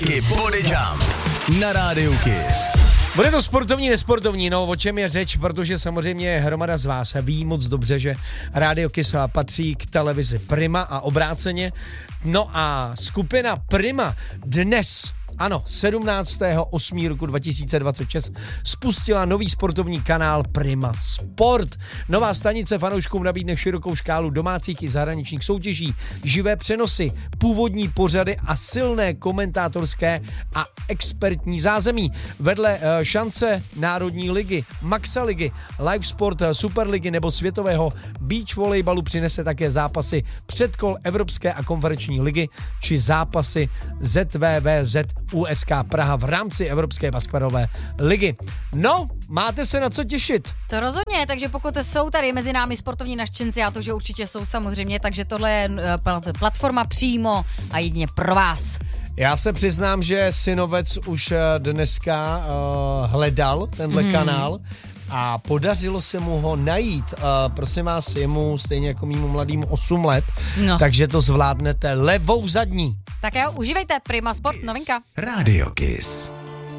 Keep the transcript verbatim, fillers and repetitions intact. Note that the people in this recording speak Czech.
Taky Body Jump na Rádiu Kiss. Bude to sportovní, nesportovní, no o čem je řeč, protože samozřejmě hromada z vás ví moc dobře, že Rádio Kiss patří k televizi Prima a obráceně. No a skupina Prima dnes, ano, sedmnáctého osmého roku dva tisíce dvacet šest spustila nový sportovní kanál Prima Sport. Nová stanice fanouškům nabídne širokou škálu domácích i zahraničních soutěží, živé přenosy, původní pořady a silné komentátorské a expertní zázemí. Vedle uh, šance Národní ligy, Maxa ligy, Live Sport Superligy nebo světového beach volejbalu přinese také zápasy předkol Evropské a konferenční ligy či zápasy Z V V Z U S K Praha v rámci Evropské basketbalové ligy. No, máte se na co těšit. To rozhodně, takže pokud jsou tady mezi námi sportovní nadšenci, a to, že určitě jsou samozřejmě, takže tohle je platforma přímo a jedině pro vás. Já se přiznám, že Synovec už dneska uh, hledal tenhle mm. kanál a podařilo se mu ho najít. Uh, prosím vás, je mu stejně jako mýmu mladýmu osm let, no. Takže to zvládnete levou zadní. Tak jo, užívejte Prima Sport, novinka. Rádio Kiss.